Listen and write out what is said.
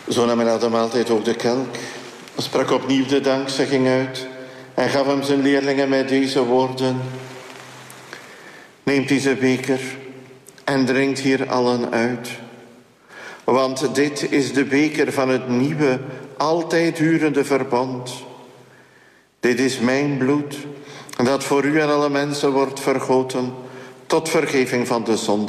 Zo nam hij na de maaltijd ook de kelk, sprak opnieuw de dankzegging uit en gaf hem zijn leerlingen met deze woorden: neemt deze beker en drinkt hier allen uit. Want dit is de beker van het nieuwe, altijd durende verbond. Dit is mijn bloed, dat voor u en alle mensen wordt vergoten tot vergeving van de zonde.